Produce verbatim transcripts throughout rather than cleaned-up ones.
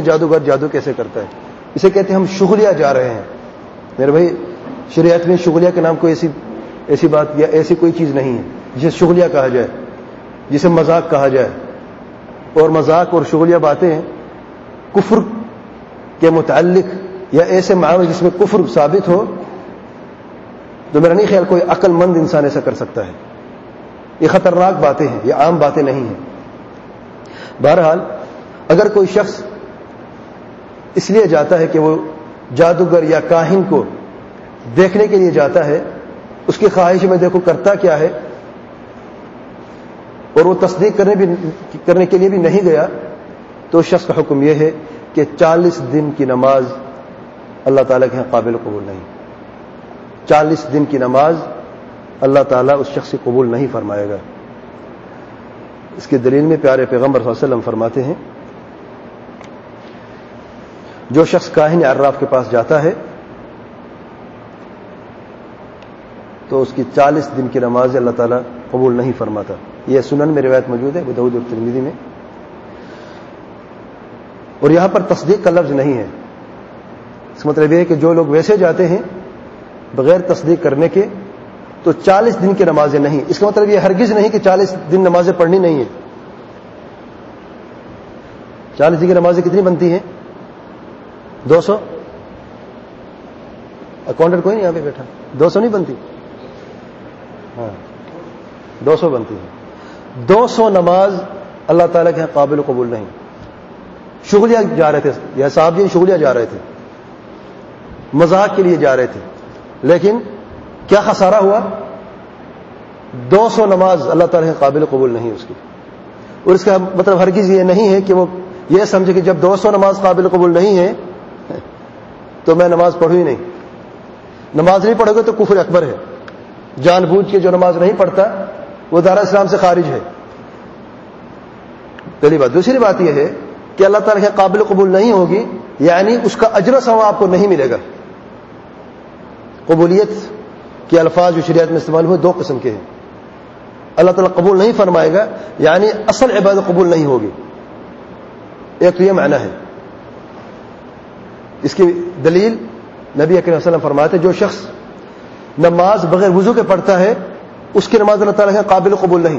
جادوگر جادو کیسے کرتا ہے. اسے کہتے ہیں ہم شغلیہ جا رہے ہیں. میرے بھائی شریعت میں شغلیہ کے نام کوئی ایسی ایسی بات یا ایسی کوئی چیز نہیں ہے جسے شغلیہ کہا جائے, جسے مذاق کہا جائے. اور مذاق اور شغلیہ باتیں کفر کے متعلق یا ایسے معاملے جس میں کفر ثابت ہو تو میرا نہیں خیال کوئی عقل مند انسان ایسا کر سکتا ہے. یہ خطرناک باتیں ہیں, یہ عام باتیں نہیں ہیں. بہرحال اگر کوئی شخص اس لیے جاتا ہے کہ وہ جادوگر یا کاہن کو دیکھنے کے لیے جاتا ہے, اس کی خواہش میں دیکھو کرتا کیا ہے, اور وہ تصدیق کرنے بھی کرنے کے لیے بھی نہیں گیا, تو اس شخص کا حکم یہ ہے کہ چالیس دن کی نماز اللہ تعالیٰ کے یہاں قابل قبول نہیں. چالیس دن کی نماز اللہ تعالیٰ اس شخص سے قبول نہیں فرمائے گا. اس کی دلیل میں پیارے پیغمبر صلی اللہ علیہ وسلم فرماتے ہیں جو شخص کاہن عراف کے پاس جاتا ہے تو اس کی چالیس دن کی نماز اللہ تعالیٰ قبول نہیں فرماتا. یہ سنن میں روایت موجود ہے ابو داؤد اور ترمذی میں. اور یہاں پر تصدیق کا لفظ نہیں ہے. اس کا مطلب یہ ہے کہ جو لوگ ویسے جاتے ہیں بغیر تصدیق کرنے کے تو چالیس دن کی نمازیں نہیں. اس کا مطلب یہ ہرگز نہیں کہ چالیس دن نمازیں پڑھنی نہیں ہیں. چالیس دن کی نمازیں کتنی بنتی ہیں؟ دو سو. اکاؤنٹنٹ کوئی نہیں یہاں پہ بیٹھا؟ دو سو نہیں بنتی؟ ہاں دو سو بنتی ہے. دو سو نماز اللہ تعالیٰ کے یہاں قابل قبول نہیں. شغلیہ جا رہے تھے یا صاحب جی شغلیہ جا رہے تھے, مذاق کے لیے جا رہے تھے, لیکن کیا خسارہ ہوا؟ دو سو نماز اللہ تعالیٰ کے قابل قبول نہیں اس کی. اور اس کا مطلب ہرگز یہ نہیں ہے کہ وہ یہ سمجھے کہ جب دو سو نماز قابل قبول نہیں ہے تو میں نماز پڑھوں ہی نہیں. نماز نہیں پڑھو گے تو کفر اکبر ہے. جان بوجھ کے جو نماز نہیں پڑھتا وہ دار اسلام سے خارج ہے. پہلی بات. دوسری بات یہ ہے کہ اللہ تعالیٰ کے قابل قبول نہیں ہوگی, یعنی اس کا اجر و ثواب آپ کو نہیں ملے گا. قبولیت کے الفاظ جو شریعت میں استعمال ہوئے دو قسم کے ہیں. اللہ تعالیٰ قبول نہیں فرمائے گا یعنی اصل عبادت قبول نہیں ہوگی. ایک تو یہ معنی ہے. اس کی دلیل نبی اکرم صلی اللہ علیہ وسلم فرماتے جو شخص نماز بغیر وضو کے پڑھتا ہے اس کی نماز اللہ تعالیٰ کے قابل قبول نہیں.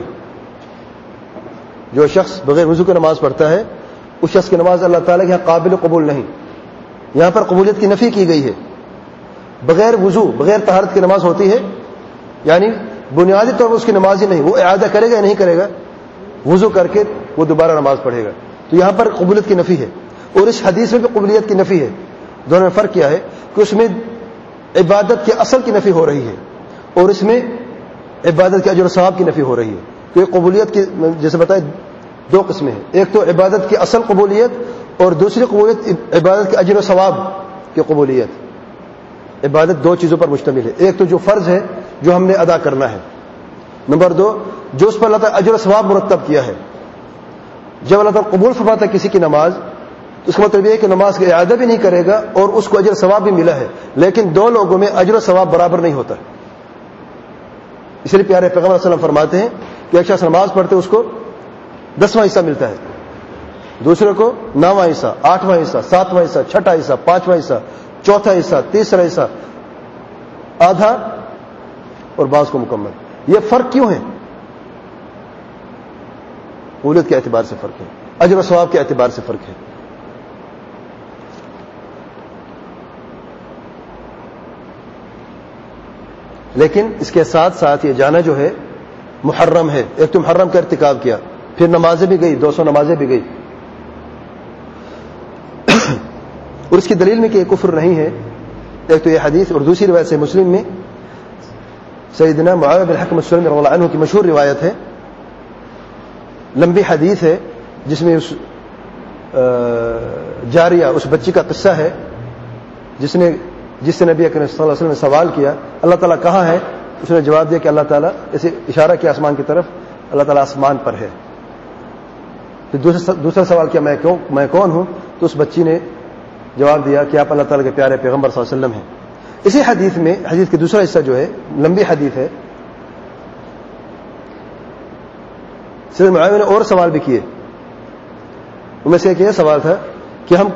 جو شخص بغیر وضو کے نماز پڑھتا ہے اس شخص کی نماز اللہ تعالیٰ کے قابل قبول نہیں. یہاں پر قبولیت کی نفی کی گئی ہے. بغیر وضو بغیر طہارت کی نماز ہوتی ہے, یعنی بنیادی طور پر اس کی نماز ہی نہیں. وہ اعادہ کرے گا یا نہیں کرے گا؟ وضو کر کے وہ دوبارہ نماز پڑھے گا. تو یہاں پر قبولیت کی نفی ہے, اور اس حدیث میں بھی قبولیت کی نفی ہے. دونوں میں فرق کیا ہے کہ اس میں عبادت کے اصل کی نفی ہو رہی ہے اور اس میں عبادت کے اجر و ثواب کی نفی ہو رہی ہے. تو یہ قبولیت کی جیسے بتائے دو قسمیں ہیں. ایک تو عبادت کی اصل قبولیت اور دوسری قبولیت عبادت کے اجر و ثواب کی قبولیت. عبادت دو چیزوں پر مشتمل ہے. ایک تو جو فرض ہے جو ہم نے ادا کرنا ہے, نمبر دو جو اس پر اللہ تعالیٰ اجر و ثواب مرتب کیا ہے. جب اللہ تعالیٰ قبول فرماتا ہے کسی کی نماز تو اس کا مطلب یہ ہے کہ نماز کا اعادہ بھی نہیں کرے گا اور اس کو اجر و ثواب بھی ملا ہے, لیکن دو لوگوں میں اجر و ثواب برابر نہیں ہوتا. اس لیے پیارے پیغمبر صلی اللہ علیہ وسلم فرماتے ہیں کہ ایک شخص نماز پڑھتے اس کو دسواں حصہ ملتا ہے, دوسرے کو نواں حصہ, آٹھواں حصہ, ساتواں حصہ, چھٹا حصہ, پانچواں حصہ, چوتھا حصہ, تیسرا حصہ, آدھا اور بعض کو مکمل. یہ فرق کیوں ہے؟ قبولیت کے اعتبار سے فرق ہے, اجر و ثواب کے اعتبار سے فرق ہے. لیکن اس کے ساتھ ساتھ یہ جانا جو ہے محرم ہے. ایک تو محرم کا ارتکاب کیا, پھر نمازیں بھی گئی, دو سو نمازیں بھی گئی. اور اس کی دلیل میں کہ یہ کفر نہیں ہے, ایک تو یہ حدیث اور دوسری روایت سے مسلم میں سیدنا معاویہ بن حکم السلمی رضی اللہ عنہ کی مشہور روایت ہے, لمبی حدیث ہے جس میں اس جاریہ اس بچی کا قصہ ہے جس نے جس سے نبی اکرم صلی اللہ علیہ وسلم نے سوال کیا اللہ تعالیٰ کہاں ہے. اس نے جواب دیا کہ اللہ تعالیٰ, اسے اشارہ کیا آسمان کی طرف, اللہ تعالیٰ آسمان پر ہے. پھر دوسرا دوسرا سوال کیا میں کیوں میں کون ہوں؟ تو اس بچی نے جواب دیا کہ آپ اللہ تعالیٰ کے پیارے پیغمبر صلی اللہ علیہ وسلم ہیں. اسی حدیث میں حدیث کا دوسرا حصہ جو ہے لمبی حدیث ہے, سیدنا معاویہ نے اور سوال بھی کیے. ان میں سے ایک یہ سوال تھا کہ ہم